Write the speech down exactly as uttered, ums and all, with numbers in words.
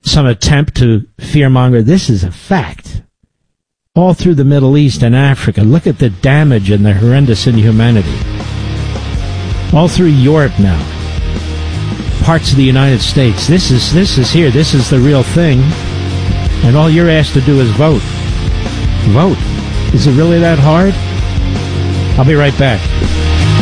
some attempt to fearmonger. This is a fact. All through the Middle East and Africa, look at the damage and the horrendous inhumanity. All through Europe now. Parts of the United States. This is this is here. This is the real thing. And all you're asked to do is vote. Vote. Is it really that hard? I'll be right back.